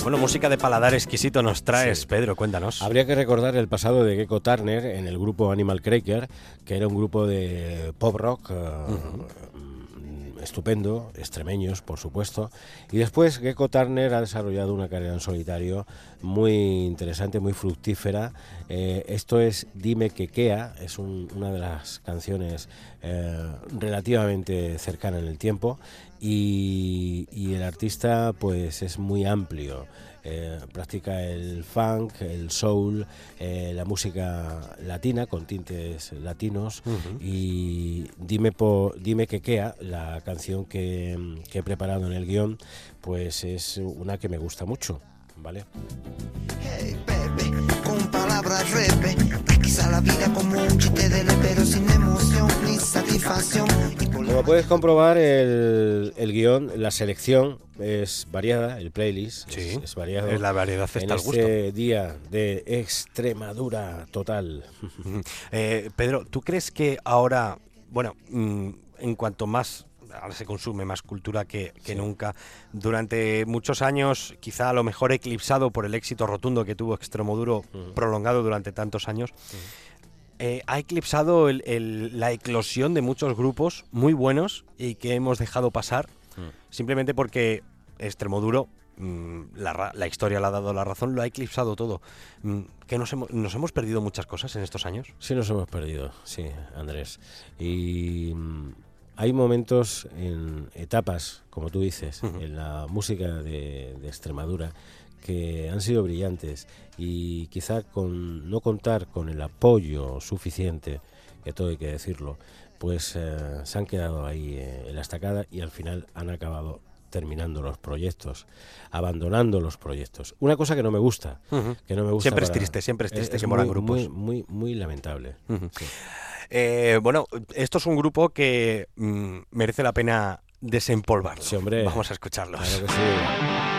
Bueno, música de paladar exquisito nos traes, sí. Pedro, cuéntanos. Habría que recordar el pasado de Gecko Turner en el grupo Animal Cracker, que era un grupo de pop rock estupendo, extremeños, por supuesto. Y después Gecko Turner ha desarrollado una carrera en solitario muy interesante, muy fructífera. Esto es Dime que Kea, es una de las canciones relativamente cercana en el tiempo, y el artista pues es muy amplio. Practica el funk, el soul, la música latina con tintes latinos, y Dime que Kea, la canción que he preparado en el guión, pues es una que me gusta mucho, ¿vale? Hey, baby, con palabras repe, quizá la vida como un chiste de pero sin emoción ni satisfacción. Como puedes comprobar, el guión, la selección es variada, el playlist sí, es variado. Es la variedad está al gusto. En este día de Extremadura total. Pedro, ¿tú crees que ahora, bueno, en cuanto más ahora se consume más cultura que sí. nunca, durante muchos años, quizá a lo mejor eclipsado por el éxito rotundo que tuvo Extremoduro, prolongado durante tantos años, ha eclipsado la eclosión de muchos grupos muy buenos y que hemos dejado pasar simplemente porque Extremoduro, la historia le ha dado la razón, lo ha eclipsado todo. ¿Que nos hemos perdido muchas cosas en estos años? Sí, nos hemos perdido, sí, Andrés. Y hay momentos, en etapas, como tú dices, en la música de Extremadura, que han sido brillantes, y quizá con no contar con el apoyo suficiente, que todo hay que decirlo, pues se han quedado ahí en la estacada, y al final han acabado terminando los proyectos, abandonando los proyectos. Una cosa que no me gusta, que no me gusta. Siempre es triste que moran grupos. Muy lamentable. Sí. Bueno, esto es un grupo que merece la pena desempolvarlo. Sí, hombre. Vamos a escucharlos. Claro que sí.